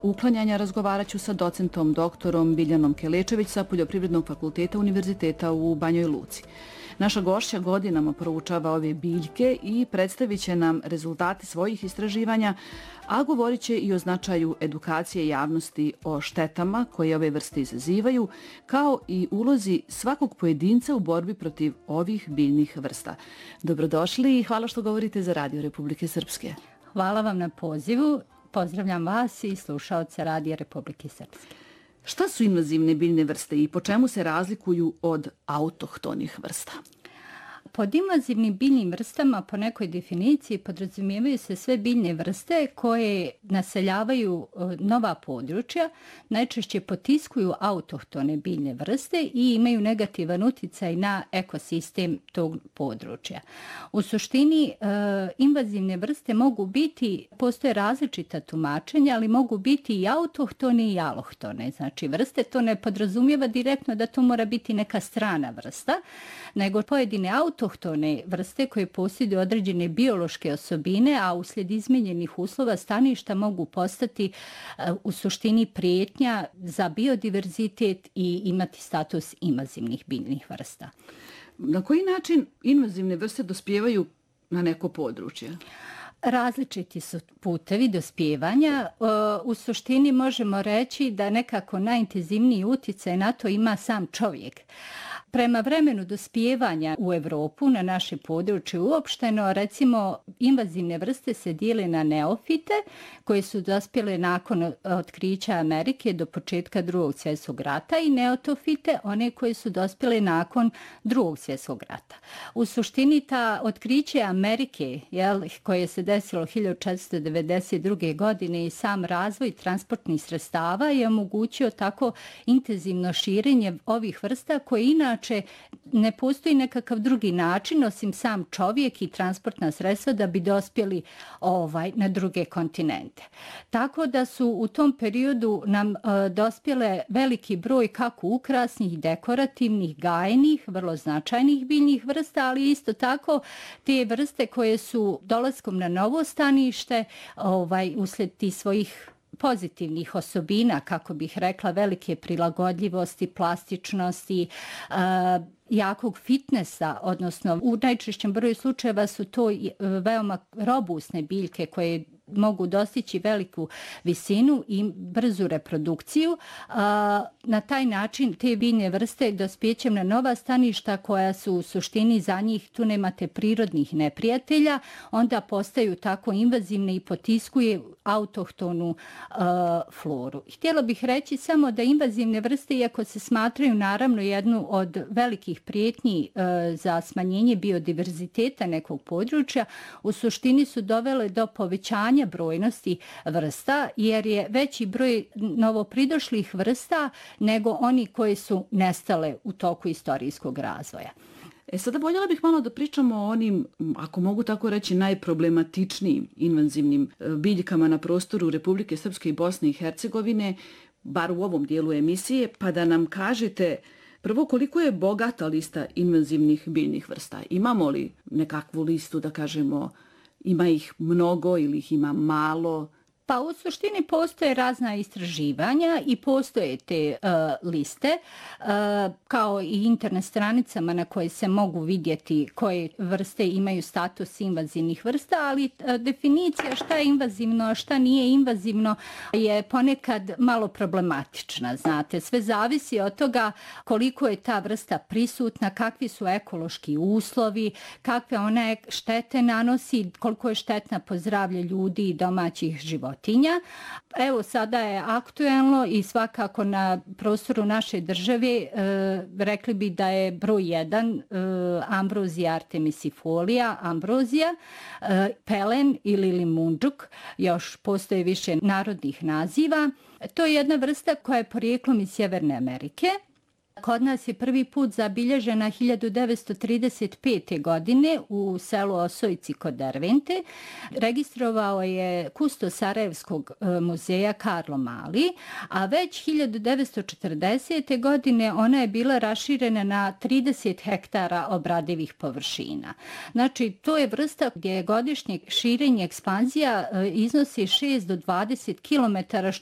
uklanjanja razgovarat ću sa docentom doktorom Biljanom Kelečević sa Poljoprivrednog fakulteta Univerziteta u Banjoj Luci. Naša gošća godinama proučava ove biljke i predstavit će nam rezultate svojih istraživanja, a govorit će i o značaju edukacije javnosti o štetama koje ove vrste izazivaju, kao i ulozi svakog pojedinca u borbi protiv ovih biljnih vrsta. Dobrodošli i hvala što govorite za Radio Republike Srpske. Hvala vam na pozivu. Pozdravljam vas i slušaoce Radija Republike Srpske. Šta su invazivne biljne vrste i po čemu se razlikuju od autohtonih vrsta? Pod invazivnim biljnim vrstama po nekoj definiciji podrazumijevaju se sve biljne vrste koje naseljavaju nova područja, najčešće potiskuju autohtone biljne vrste i imaju negativan utjecaj na ekosistem tog područja. U suštini invazivne vrste mogu biti, postoje različita tumačenja, ali mogu biti i autohtone i alohtone. Znači vrste to ne podrazumijeva direktno da to mora biti neka strana vrsta, nego pojedine autohtone vrste koje posjeduju određene biološke osobine, a uslijed izmijenjenih uslova staništa mogu postati u suštini prijetnja za biodiverzitet i imati status invazivnih biljnih vrsta. Na koji način invazivne vrste dospijevaju na neko područje? Različiti su putevi dospijevanja. U suštini možemo reći da nekako najintenzivniji utjecaj na to ima sam čovjek. Prema vremenu dospijevanja u Evropu, na naše područje uopšteno, recimo invazivne vrste se dijele na neofite, koje su dospjele nakon otkrića Amerike do početka Drugog svjetskog rata, i neotofite, one koje su dospjele nakon Drugog svjetskog rata. U suštini ta otkriće Amerike, koje se desilo 1492. godine, i sam razvoj transportnih sredstava je omogućio tako intenzivno širenje ovih vrsta koje inače ne postoji nekakav drugi način osim sam čovjek i transportna sredstva da bi dospjeli na druge kontinente. Tako da su u tom periodu nam dospjele veliki broj kako ukrasnih, dekorativnih, gajnih, vrlo značajnih biljnih vrsta, ali isto tako te vrste koje su dolaskom na novo stanište uslijed tih svojih pozitivnih osobina, kako bih rekla, velike prilagodljivosti, plastičnosti, jakog fitnessa, odnosno u najčešćem broju slučajeva su to veoma robusne biljke koje mogu dostići veliku visinu i brzu reprodukciju. Na taj način te biljne vrste dospjećem na nova staništa koja su u suštini za njih, tu nemate prirodnih neprijatelja, onda postaju tako invazivne i potiskuje autohtonu floru. Htjela bih reći samo da invazivne vrste, iako se smatraju naravno jednu od velikih prijetnji za smanjenje biodiverziteta nekog područja, u suštini su dovele do povećanja brojnosti vrsta, jer je veći broj novopridošlih vrsta nego oni koji su nestale u toku istorijskog razvoja. Sada voljela bih malo da pričamo o onim, ako mogu tako reći, najproblematičnijim invazivnim biljkama na prostoru Republike Srpske i Bosne i Hercegovine, bar u ovom dijelu emisije, pa da nam kažete prvo koliko je bogata lista invazivnih biljnih vrsta. Imamo li nekakvu listu, da kažemo, ima ih mnogo ili ih ima malo? Pa u suštini postoje razna istraživanja i postoje te liste, kao i internet stranicama na koje se mogu vidjeti koje vrste imaju status invazivnih vrsta, ali definicija šta je invazivno, a šta nije invazivno je ponekad malo problematična. Znate, sve zavisi od toga koliko je ta vrsta prisutna, kakvi su ekološki uslovi, kakve ona štete nanosi, koliko je štetna po zdravlje ljudi i domaćih životinja. Evo, sada je aktuelno i svakako na prostoru naše države rekli bi da je broj 1 Ambrozija artemisifolia, ambrozija, pelen ili limundžuk, još postoje više narodnih naziva. To je jedna vrsta koja je porijeklom iz Sjeverne Amerike. Kod nas je prvi put zabilježena 1935. godine u selu Osojci kod Dervente. Registrovao je kustos Sarajevskog muzeja Karlo Mali, a već 1940. godine ona je bila raširena na 30 hektara obradivih površina. Znači, to je vrsta gdje je godišnje širenje ekspanzija iznosi 6 do 20 km,